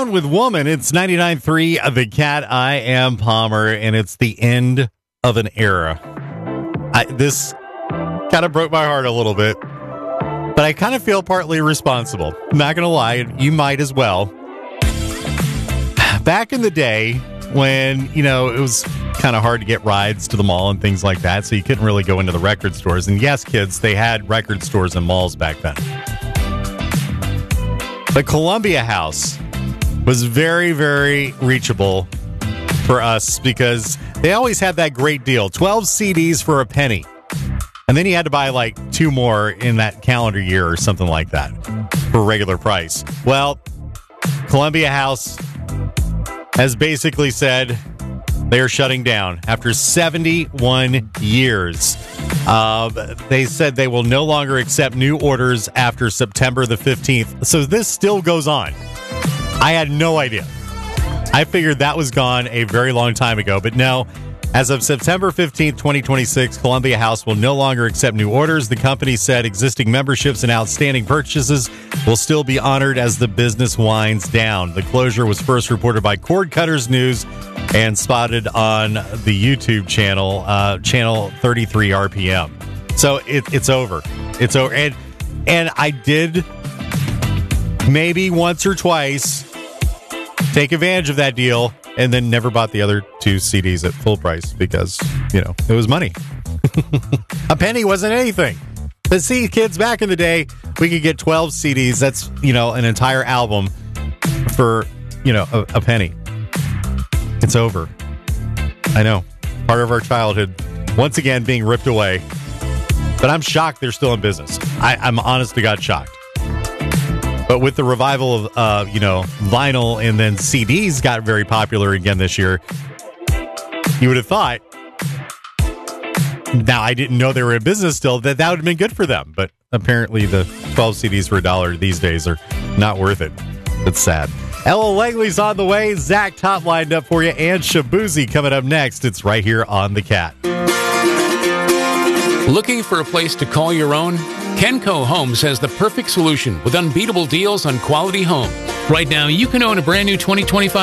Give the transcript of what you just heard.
Man with Woman. It's 99.3 The Cat. I am Palmer, and it's the end of an era. This kind of broke my heart a little bit, but I kind of feel partly responsible. I'm not going to lie, you might as well. Back in the day when, it was kind of hard to get rides to the mall and things like that, so you couldn't really go into the record stores. And yes, kids, they had record stores and malls back then. The Columbia House was very, very reachable for us because they always had that great deal, 12 CDs for a penny. And then you had to buy like 2 more in that calendar year or something like that for regular price. Well, Columbia House has basically said they are shutting down after 71 years. They said they will no longer accept new orders after September the 15th. So this still goes on. I had no idea. I figured that was gone a very long time ago, but no. As of September 15th, 2026, Columbia House will no longer accept new orders. The company said existing memberships and outstanding purchases will still be honored as the business winds down. The closure was first reported by Cord Cutters News and spotted on the YouTube channel, channel 33 RPM. So it's over. It's over. And I did maybe once or twice take advantage of that deal and then never bought the other 2 CDs at full price because, it was money. A penny wasn't anything. But see, kids, back in the day, we could get 12 CDs. That's, an entire album for, a penny. It's over. I know. Part of our childhood, once again, being ripped away. But I'm shocked they're still in business. I'm honest to God shocked. But with the revival of, vinyl and then CDs got very popular again this year, you would have thought, now I didn't know they were in business still, that would have been good for them. But apparently the 12 CDs for $1 these days are not worth it. It's sad. Ella Langley's on the way. Zach Top lined up for you. And Shabuzi coming up next. It's right here on The Cat. Looking for a place to call your own? Kenco Homes has the perfect solution with unbeatable deals on quality homes. Right now, you can own a brand new 2025